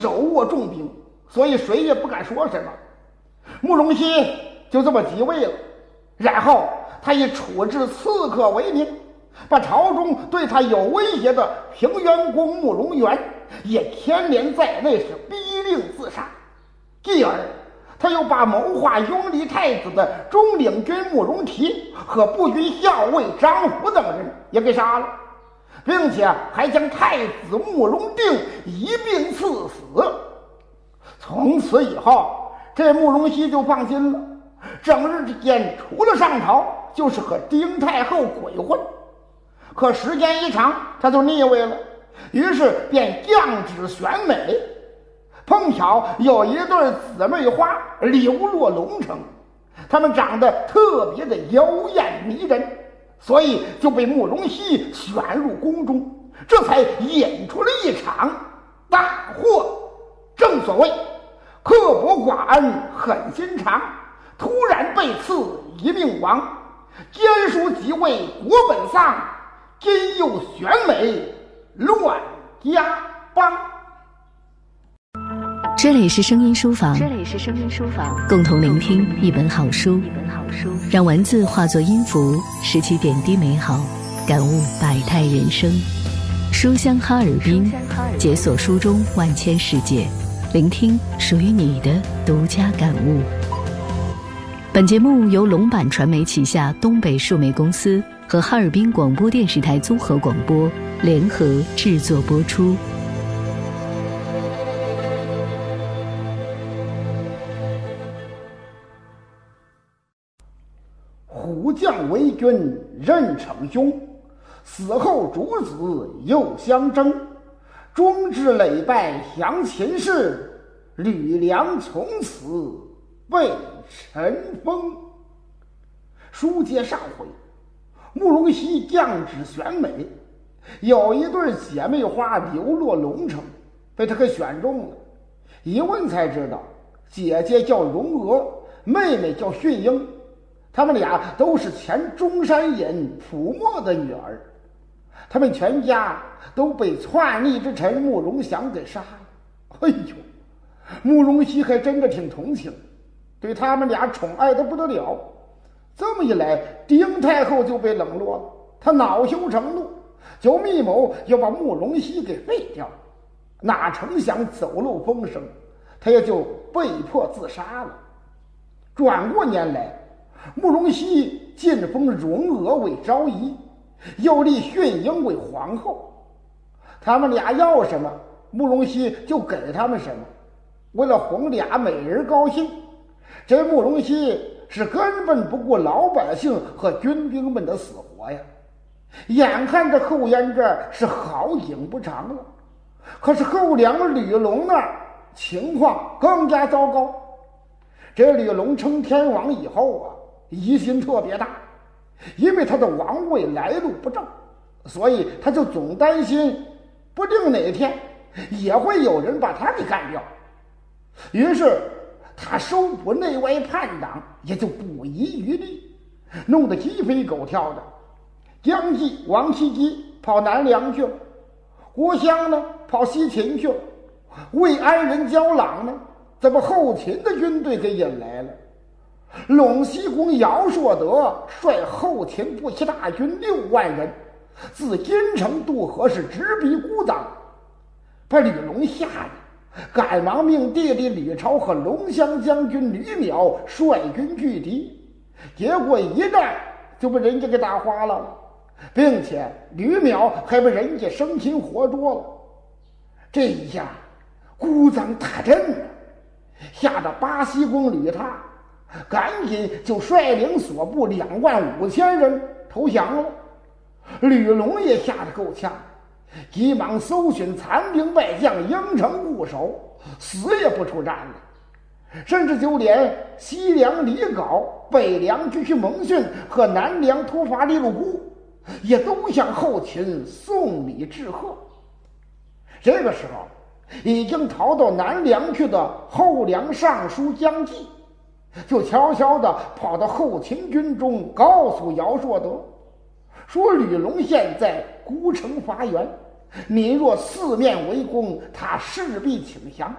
手握重兵，所以谁也不敢说什么。慕容熙就这么即位了，然后他以处置刺客为名，把朝中对他有威胁的平原公慕容元也牵连在内，是逼令自杀。继而他又把谋划拥立太子的中领军慕容提和步军校尉张虎等人也给杀了，并且还将太子慕容定一并赐死。从此以后，这慕容熙就放心了，整日之间除了上朝就是和丁太后鬼混。可时间一长，他就腻味了，于是便降旨选美。碰巧有一对姊妹花流落龙城，她们长得特别的妖艳迷人，所以就被慕容熙选入宫中，这才演出了一场大祸。正所谓刻薄寡恩狠心肠，突然被赐一命亡，奸书即位国本丧，今又选美乱家邦。 这里是声音书房，共同聆听一本好书，让文字化作音符，拾起点滴美好，感悟百态人生。书香哈尔滨，解锁书中万千世界，聆听属于你的独家感悟。本节目由龙版传媒旗下东北数媒公司和哈尔滨广播电视台综合广播联合制作播出。 虎将为君任逞凶，死后主子又相争，终至累败降秦氏，吕梁从此被尘封。书接上回，慕容熙降旨选美，有一对姐妹花流落龙城，被他给选中了。一问才知道，姐姐叫容娥，妹妹叫训英，他们俩都是前中山尹蒲墨的女儿。他们全家都被篡逆之臣慕容祥给杀了。哎呦，慕容熙还真的挺同情，对他们俩宠爱的不得了。这么一来，丁太后就被冷落了，他恼羞成怒，就密谋要把慕容熙给废掉。哪成想走漏风声，他也就被迫自杀了。转过年来，慕容熙晋封容娥为昭仪，又立训英为皇后。他们俩要什么，慕容熙就给他们什么。为了哄俩美人高兴，这慕容熙是根本不顾老百姓和军兵们的死活呀。眼看着后燕这儿是好景不长了，可是后梁吕龙那儿情况更加糟糕。这吕龙称天王以后啊，疑心特别大，因为他的王位来路不正，所以他就总担心不定哪天也会有人把他给干掉。于是他收捕内外叛党也就不遗余力，弄得鸡飞狗跳的。姜继、王羲基跑南梁去了，郭襄呢跑西秦去了，魏安人焦朗呢则把后秦的军队给引来了。陇西公姚硕德率后秦步骑大军6万人，自金城渡河，是直逼姑臧，把吕龙吓得赶忙命弟弟吕超和龙骧将军吕邈率军拒敌，结果一战就被人家给打花了，并且吕邈还被人家生擒活捉了。这一下姑臧大震了，吓得巴西公吕他赶紧就率领所部25000人投降了。吕龙也吓得够呛，急忙搜寻残兵败将，应城固守，死也不出战了。甚至就连西凉李杲、北凉居胥蒙逊和南凉突伐利禄孤也都向后秦送礼致贺。这个时候已经逃到南凉去的后梁尚书姜继就悄悄地跑到后秦军中，告诉姚硕德说吕龙现在孤城伐援， 你若四面围攻，他势必请降。